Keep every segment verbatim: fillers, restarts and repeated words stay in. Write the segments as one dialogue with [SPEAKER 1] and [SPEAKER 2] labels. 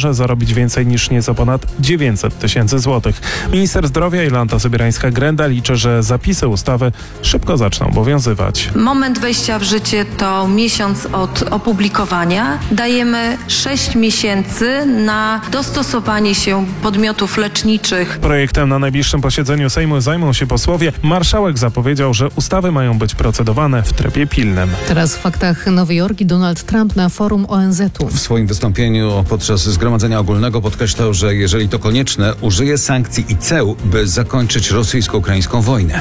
[SPEAKER 1] może zarobić więcej niż nieco ponad dziewięćset tysięcy złotych. Minister zdrowia Jolanta Sobierańska-Grenda liczy, że zapisy ustawy szybko zaczną obowiązywać.
[SPEAKER 2] Moment wejścia w życie to miesiąc od opublikowania. Dajemy sześć miesięcy na dostosowanie się podmiotów leczniczych.
[SPEAKER 1] Projektem na najbliższym posiedzeniu Sejmu zajmą się posłowie. Marszałek zapowiedział, że ustawy mają być procedowane w trybie pilnym.
[SPEAKER 3] Teraz w faktach Nowy Jork i Donald Trump na forum O N Z u.
[SPEAKER 4] W swoim wystąpieniu podczas Zgromadzenia Ogólnego podkreślał, że jeżeli to konieczne, użyje sankcji i ceł, by zakończyć rosyjsko-ukraińską wojnę.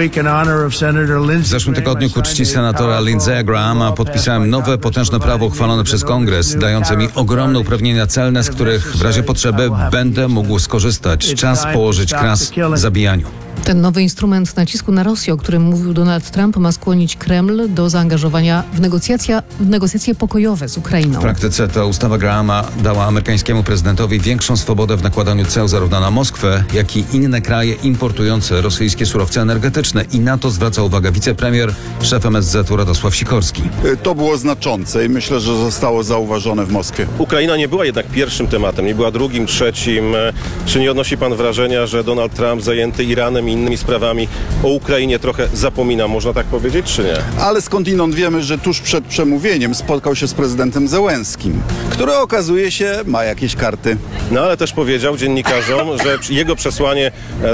[SPEAKER 4] W zeszłym tygodniu ku czci senatora Lindsey'a Grahama podpisałem nowe, potężne prawo uchwalone przez Kongres, dające mi ogromne uprawnienia celne, z których w razie potrzeby będę mógł skorzystać. Czas położyć kres zabijaniu.
[SPEAKER 3] Ten nowy instrument nacisku na Rosję, o którym mówił Donald Trump, ma skłonić Kreml do zaangażowania w, negocjacja, w negocjacje pokojowe z Ukrainą.
[SPEAKER 4] W praktyce ta ustawa Grahama dała amerykańskiemu prezydentowi większą swobodę w nakładaniu ceł zarówno na Moskwę, jak i inne kraje importujące rosyjskie surowce energetyczne. I na to zwraca uwagę wicepremier, szef M S Z u Radosław Sikorski.
[SPEAKER 5] To było znaczące i myślę, że zostało zauważone w Moskwie.
[SPEAKER 6] Ukraina nie była jednak pierwszym tematem, nie była drugim, trzecim. Czy nie odnosi pan wrażenia, że Donald Trump zajęty Iranem i innymi sprawami o Ukrainie trochę zapomina, można tak powiedzieć, czy nie?
[SPEAKER 5] Ale skądinąd wiemy, że tuż przed przemówieniem spotkał się z prezydentem Zełenskim, który okazuje się ma jakieś karty.
[SPEAKER 6] No ale też powiedział dziennikarzom, że jego przesłanie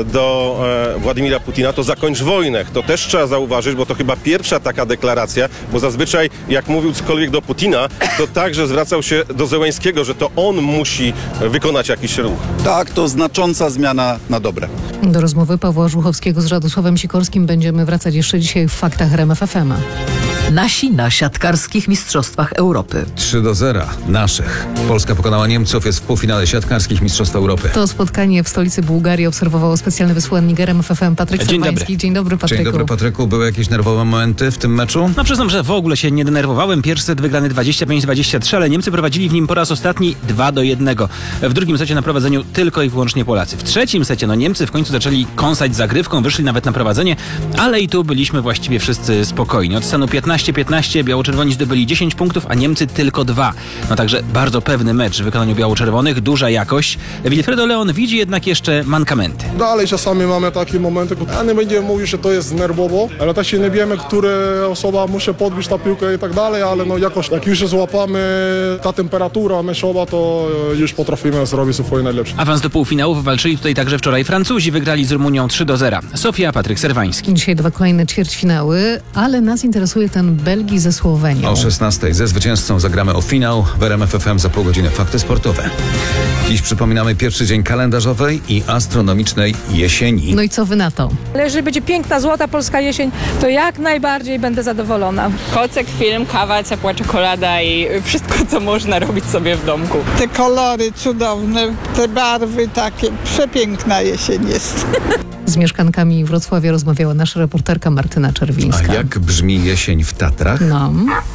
[SPEAKER 6] do e, Władimira Putina to zakończ wojnę. To też trzeba zauważyć, bo to chyba pierwsza taka deklaracja, bo zazwyczaj jak mówił cokolwiek do Putina, to także zwracał się do Zełenskiego, że to on musi wykonać jakiś ruch.
[SPEAKER 5] Tak, to znacząca zmiana na dobre.
[SPEAKER 3] Do rozmowy Pawła Żuchowskiego z Radosławem Sikorskim będziemy wracać jeszcze dzisiaj w faktach R M F F M.
[SPEAKER 7] Nasi na siatkarskich mistrzostwach Europy.
[SPEAKER 4] trzy do zera naszych. Polska pokonała Niemców, jest w półfinale siatkarskich mistrzostw Europy.
[SPEAKER 3] To spotkanie w stolicy Bułgarii obserwował specjalny wysłannik R M F F M Patryk
[SPEAKER 8] Dzień
[SPEAKER 3] Serwański.
[SPEAKER 8] dobry.
[SPEAKER 3] Dzień dobry, Patryku.
[SPEAKER 4] Dzień dobry, Patryku. Były jakieś nerwowe momenty w tym meczu?
[SPEAKER 8] No przyznam, że w ogóle się nie denerwowałem. Pierwszy set wygrany dwadzieścia pięć dwadzieścia trzy, ale Niemcy prowadzili w nim po raz ostatni dwa do jednego. W drugim secie na prowadzeniu tylko i wyłącznie Polacy. W trzecim secie no Niemcy w końcu zaczęli kąsać zagrywką, wyszli nawet na prowadzenie, ale i tu byliśmy właściwie wszyscy spokojni. Od stanu piętnaście piętnaście biało-czerwoni zdobyli dziesięć punktów, a Niemcy tylko dwa. No także bardzo pewny mecz w wykonaniu biało-czerwonych, duża jakość. Wilfredo Leon widzi jednak jeszcze mankamenty.
[SPEAKER 9] Dalej czasami mamy takie momenty, a nie będziemy mówić, że to jest nerwowo, ale też się nie wiemy, która osoba musi podbić ta piłkę i tak dalej, ale no jakoś jak już złapamy ta temperatura meczowa, to już potrafimy zrobić swoje najlepsze.
[SPEAKER 8] Awans do półfinałów walczyli tutaj także wczoraj Francuzi, wygrali z Rumunią trzy do zera. Sofia, Patryk Serwański.
[SPEAKER 3] Dzisiaj dwa kolejne ćwierćfinały, ale nas interesuje ten Belgii ze Słowenią.
[SPEAKER 4] O szesnastej ze zwycięzcą zagramy o finał w R M F F M za pół godziny. Fakty sportowe. Dziś przypominamy pierwszy dzień kalendarzowej i astronomicznej jesieni.
[SPEAKER 3] No i co wy na to?
[SPEAKER 10] Ale jeżeli będzie piękna, złota polska jesień, to jak najbardziej będę zadowolona.
[SPEAKER 11] Kocek, film, kawa, ciepła czekolada i wszystko, co można robić sobie w domku.
[SPEAKER 12] Te kolory cudowne, te barwy takie, przepiękna jesień jest.
[SPEAKER 3] Z mieszkankami Wrocławia rozmawiała nasza reporterka Martyna Czerwińska.
[SPEAKER 4] A jak brzmi jesień w Tatrach?
[SPEAKER 3] No.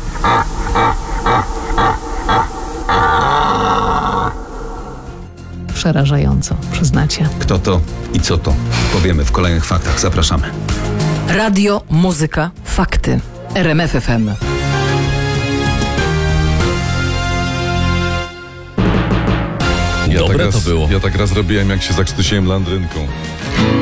[SPEAKER 3] Przerażająco, przyznacie.
[SPEAKER 4] Kto to i co to? Powiemy w kolejnych faktach. Zapraszamy.
[SPEAKER 7] Radio, muzyka, fakty. R M F F M.
[SPEAKER 13] Ja
[SPEAKER 14] Dobre
[SPEAKER 13] tak raz,
[SPEAKER 14] to było.
[SPEAKER 13] Ja tak raz robiłem, jak się zakrztusiłem landrynką.